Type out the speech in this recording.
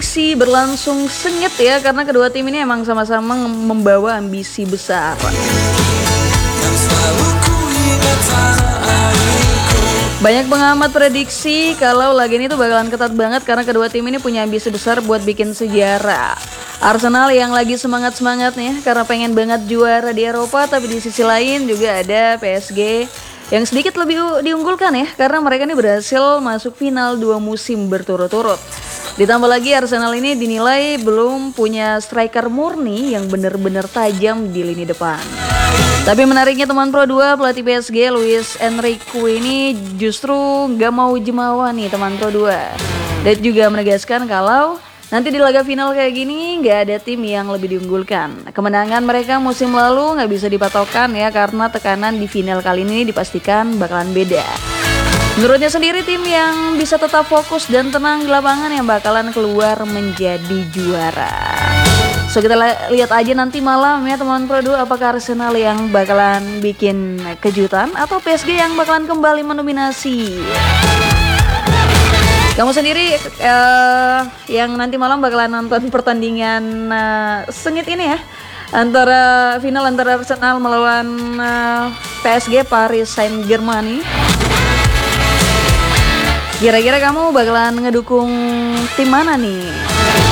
Si berlangsung sengit ya karena kedua tim ini emang sama-sama membawa ambisi besar. Banyak pengamat prediksi kalau laga ini tuh bakalan ketat banget karena kedua tim ini punya ambisi besar buat bikin sejarah. Arsenal yang lagi semangat-semangatnya karena pengen banget juara di Eropa, tapi di sisi lain juga ada PSG yang sedikit lebih diunggulkan ya karena mereka ini berhasil masuk final 2 musim berturut-turut. Ditambah lagi Arsenal ini dinilai belum punya striker murni yang benar-benar tajam di lini depan. Tapi menariknya teman Pro 2, pelatih PSG Luis Enrique ini justru gak mau jemawa nih teman Pro 2. Dan juga menegaskan kalau nanti di laga final kayak gini gak ada tim yang lebih diunggulkan. Kemenangan mereka musim lalu gak bisa dipatokan ya karena tekanan di final kali ini dipastikan bakalan beda. Menurutnya sendiri tim yang bisa tetap fokus dan tenang di lapangan yang bakalan keluar menjadi juara. So kita lihat aja nanti malam ya teman Pro 2, apakah Arsenal yang bakalan bikin kejutan atau PSG yang bakalan kembali mendominasi. Kamu sendiri yang nanti malam bakalan nonton pertandingan sengit ini ya antara final antara Arsenal melawan PSG Paris Saint-Germain. Kira-kira kamu bakalan ngedukung tim mana nih?